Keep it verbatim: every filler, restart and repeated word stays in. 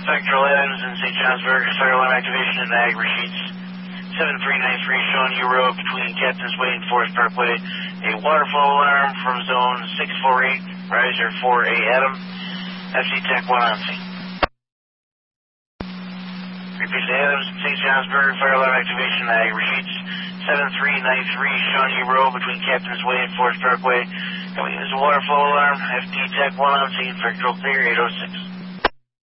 Spectral Adams in Saint Johnsburg, fire alarm activation in Niagara Sheets. seven three nine three showing you road between Captain's Way and Forest Parkway. A water flow alarm from zone six four eight, riser four A Adam. F C Tech one on scene. Repeat to Adams, Saint Johnsburg, fire alarm activation, Niagara Sheets. seven three nine three Shawnee Road between Captain's Way and Forest Parkway. Coming in as a water flow alarm, F D Tech one on scene for control clear eight oh six.